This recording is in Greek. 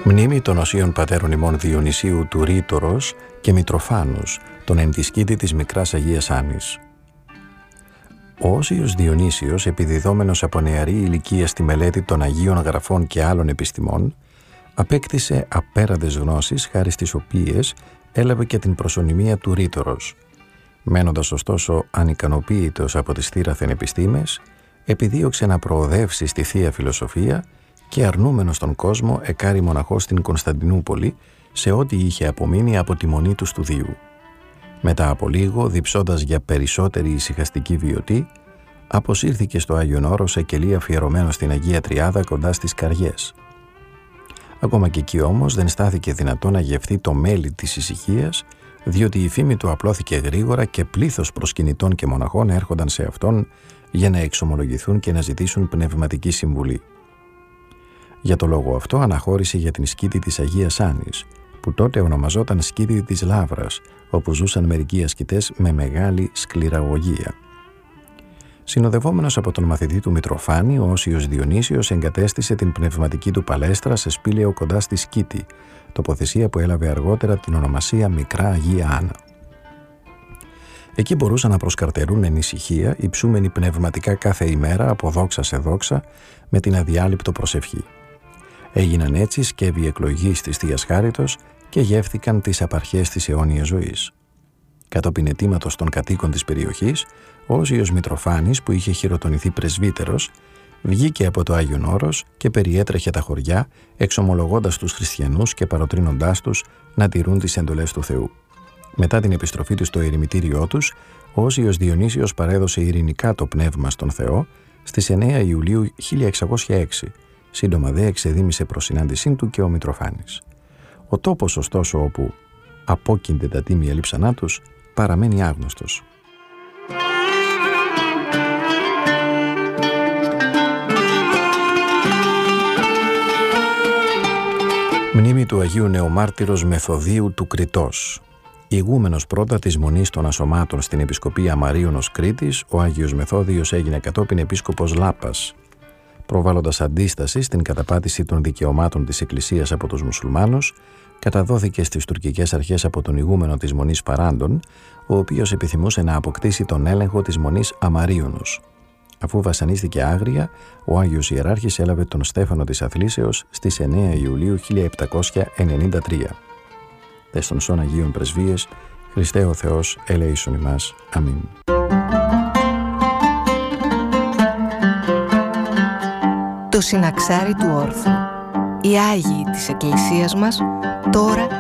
Μνήμη των Οσίων Πατέρων ημών Διονυσίου του Ρήτορος και Μητροφάνους, τον ενδυσκήτη της Μικράς Αγίας Άνης. Ο Όσιος Διονύσιος, επιδιδόμενος από νεαρή ηλικία στη μελέτη των Αγίων Γραφών και άλλων επιστημών, απέκτησε απέραντες γνώσεις, χάρη στις οποίες έλαβε και την προσωνυμία του Ρήτορος. Μένοντας ωστόσο ανικανοποίητος από τις θύραθεν επιστήμες, επιδίωξε να προοδεύσει στη Θεία Φιλοσοφία και αρνούμενος τον κόσμο εκάρει μοναχός στην Κωνσταντινούπολη σε ό,τι είχε απομείνει από τη μονή του σπουδίου. Μετά από λίγο, διψώντας για περισσότερη ησυχαστική βιωτή, αποσύρθηκε στο Άγιον Όρος σε κελί αφιερωμένο στην Αγία Τριάδα κοντά στις Καριές. Ακόμα και εκεί όμως δεν στάθηκε δυνατό να γευθεί το μέλι της ησυχίας, διότι η φήμη του απλώθηκε γρήγορα και πλήθος προσκυνητών και μοναχών έρχονταν σε αυτόν για να εξομολογηθούν και να ζητήσουν πνευματική συμβουλή. Για το λόγο αυτό αναχώρησε για την σκήτη της Αγίας Άνης, που τότε ονομαζόταν σκήτη της Λαύρας, όπου ζούσαν μερικοί ασκητές με μεγάλη σκληραγωγία. Συνοδευόμενος από τον μαθητή του Μητροφάνη, ο Όσιος Διονύσιος εγκατέστησε την πνευματική του παλέστρα σε σπήλαιο κοντά στη Σκήτη, τοποθεσία που έλαβε αργότερα την ονομασία Μικρά Αγία Άννα. Εκεί μπορούσαν να προσκαρτερούν εν ησυχία, υψούμενοι πνευματικά κάθε ημέρα από δόξα σε δόξα, με την αδιάλειπτο προσευχή. Έγιναν έτσι σκεύη εκλογής της Θείας Χάριτος και γεύθηκαν τις απαρχές της αιώνιας ζωής. Κατόπιν αιτήματος των κατοίκων της περιοχής, ο Όσιος Μητροφάνης, που είχε χειροτονηθεί πρεσβύτερος, βγήκε από το Άγιον Όρος και περιέτρεχε τα χωριά, εξομολογώντας τους χριστιανούς και παροτρύνοντάς τους να τηρούν τις εντολές του Θεού. Μετά την επιστροφή του στο ερημητήριό τους, ο Όσιος Διονύσιος παρέδωσε ειρηνικά το πνεύμα στον Θεό στις 9 Ιουλίου 1606. Σύντομα δε εξεδίμησε προς συνάντησή του και ο Μητροφάνης. Ο τόπος ωστόσο όπου απόκεινται τα τίμια λείψανά τους παραμένει άγνωστος. Μνήμη του Αγίου Νεομάρτυρος Μεθοδίου του Κρητός. Ηγούμενος πρώτα της Μονής των Ασωμάτων στην Επισκοπή Αμαρίωνος Κρήτης, ο Άγιος Μεθόδιος έγινε κατόπιν επίσκοπος Λάπας. Προβάλλοντας αντίσταση στην καταπάτηση των δικαιωμάτων της Εκκλησίας από τους μουσουλμάνους, καταδόθηκε στις τουρκικές αρχές από τον ηγούμενο της Μονής Φαράντων, ο οποίος επιθυμούσε να αποκτήσει τον έλεγχο της Μονής Αμαρίωνος. Αφού βασανίστηκε άγρια, ο Άγιος Ιεράρχης έλαβε τον Στέφανο της Αθλήσεως στις 9 Ιουλίου 1793. Τες των σών Αγίων Πρεσβείες, Χριστέ ο Θεός, ελέησον ημάς. Αμήν. Το συναξάρι του όρθρου. Οι Άγιοι της Εκκλησίας μας τώρα